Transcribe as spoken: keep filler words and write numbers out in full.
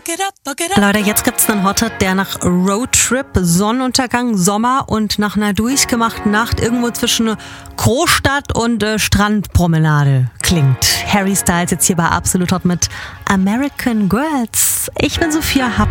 Leute, jetzt gibt's einen Hothit, der nach Roadtrip, Sonnenuntergang, Sommer und nach einer durchgemachten Nacht irgendwo zwischen Großstadt und äh, Strandpromenade klingt. Harry Styles jetzt hier bei Absolut Hot mit American Girls. Ich bin Sophia Happ.